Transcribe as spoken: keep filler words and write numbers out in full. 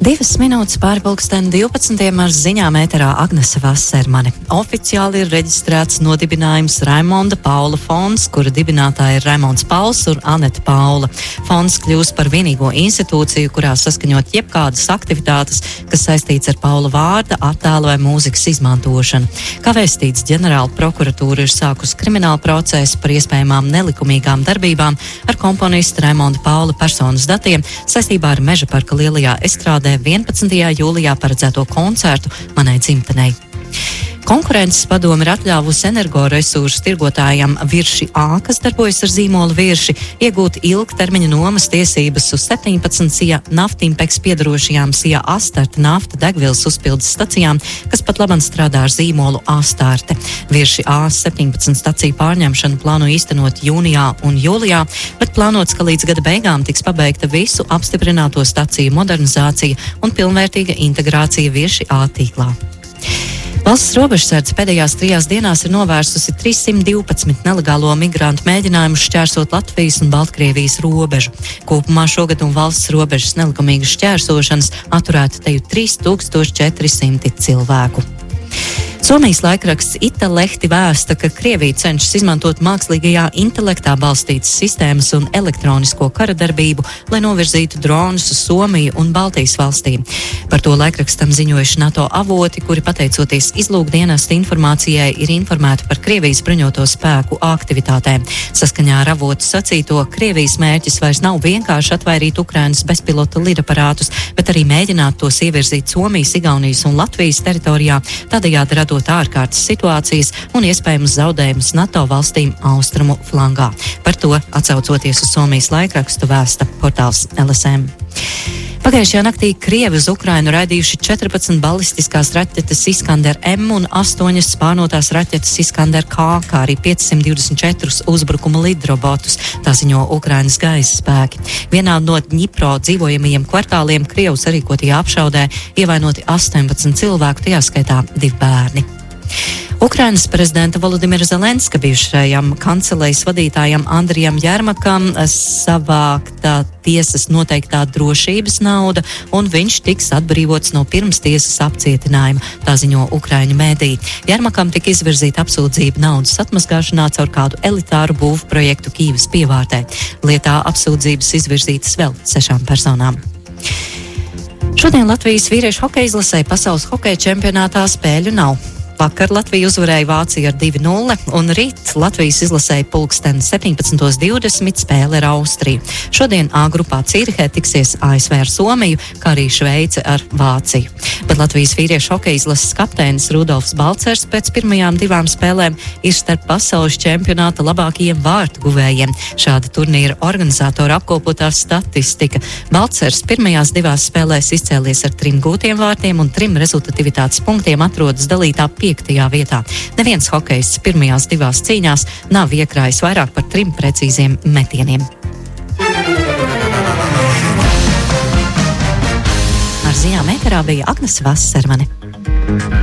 Divas minūtes pāri pulksten divpadsmitiem ar ziņām ēterā Agnese Vasermane. Oficiāli ir reģistrēts nodibinājums Raimonda Paula fonds, kura dibinātāja ir Raimonds Pauls un Aneta Paula. Fonds kļūs par vienīgo institūciju, kurā saskaņot jebkādas aktivitātes, kas saistīts ar Paula vārda, attēla vai mūzikas izmantošanu. Kā vēstīts, ģenerāla prokuratūra ir sākusi kriminālu procesu par iespējamām nelikumīgām darbībām ar komponista Raimonda Paula personas datiem saistībā ar Meža parka lielajā estrādē vienpadsmitajā jūlijā paredzēto koncertu Manai dzimtenei. Konkurences padome ir atļāvusi energoresursu tirgotājam Virši A, kas darbojas ar zīmolu Virši, iegūt ilgtermiņa nomas tiesības uz septiņpadsmit Sija Naftimpeks piedarošajām Sija Astarte nafta degvielas uzpildes stacijām, kas pat labam strādā ar zīmolu Astarte. Virši A septiņpadsmit staciju pārņemšanu plāno īstenot jūnijā un jūlijā, bet plānots, ka līdz gada beigām tiks pabeigta visu apstiprināto staciju modernizācija un pilnvērtīga integrācija Virši A tīklā. Valsts robežsardze pēdējās trijās dienās ir novērsusi trīssimt divpadsmit nelegālo migrantu mēģinājumus šķērsot Latvijas un Baltkrievijas robežu. Kopumā šogad un valsts robežas nelikumīgas šķērsošanas atturēta teju trīs tūkstoši četri simti cilvēku. Somijas laikraksts Italehti vēsta, ka Krievija cenšas izmantot mākslīgajā intelektā balstītas sistēmas un elektronisko kara darbību, lai novirzītu dronus uz Somiju un Baltijas valstīm. Par to laikrakstam ziņojuši NATO avoti, kuri pateicoties izlūkdienesta informācijai ir informēti par Krievijas bruņoto spēku aktivitātēm. Saskaņā ar avotu sacīto, Krievijas mērķis vairs nav vienkārši atvairīt Ukrainas bezpilota lidaparātus, bet arī mēģināt tos ievirzīt Somijas, Igaunijas un Latvijas teritorijā, tādējādi radot ārkārtas situācijas un iespējamas zaudējumus NATO valstīm austrumu flangā. Par to atsaucoties uz Somijas laikrakstu vēsta portāls L S M. Pagājušajā naktī Krievi uz Ukrainu raidījuši četrpadsmit balistiskās raķetes Iskander M un astoņas spārnotās raķetes Iskander K, kā arī piecsimt divdesmit četrus uzbrukuma lidrobotus, tā ziņo Ukrainas gaisa spēki. Vienā no Dņipro dzīvojamajiem kvartāliem Krievu sarīkotajā apšaudē ievainoti astoņpadsmit cilvēku, tajā skaitā divi bērni. Ukrainas prezidenta Volodimira Zelenska bijušajam kancelejas vadītājam Andrijam Jermakam savākta tiesas noteiktā drošības nauda, un viņš tiks atbrīvots no pirmstiesas apcietinājuma, tā ziņo Ukraiņu mēdī. Jermakam tika izvirzīta apsūdzība naudas atmazgāšanā caur kādu elitāru būvu projektu Kīvas pievārtē. Lietā apsūdzības izvirzītas vēl sešām personām. Šodien Latvijas vīriešu hokeja izlasē pasaules hokeja čempionātā spēļu nav. Vakar Latvija uzvarēja Vāciju ar divi nulle, un rīt Latvijas izlasēja pulksten septiņpadsmit divdesmit spēle ar Austriju. Šodien A grupā Cīrihē tiksies A S V ar Somiju, kā arī Šveice ar Vāciju. Bet Latvijas vīriešu hokeja izlases kapteinis Rudolfs Balcers pēc pirmajām divām spēlēm ir starp pasaules čempionāta labākajiem vārtu guvējiem. Šāda turnīra organizatora apkopotā statistika. Balcers pirmajās divās spēlēs izcēlies ar trim gūtiem vārtiem un trim rezultativitātes punktiem atrodas dalītā piektajā vietā. Neviens hokejists pirmajās divās cīņās nav iekrājis vairāk par trim precīziem metieniem. Ar ziņām ēterā bija Agnese Vasermane.